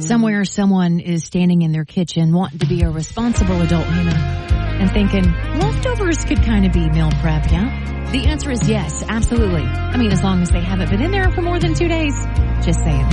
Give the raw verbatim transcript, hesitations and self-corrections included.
Somewhere someone is standing in their kitchen wanting to be a responsible adult human and thinking, leftovers could kind of be meal prep, yeah? The answer is yes, absolutely. I mean, as long as they haven't been in there for more than two days. Just saying.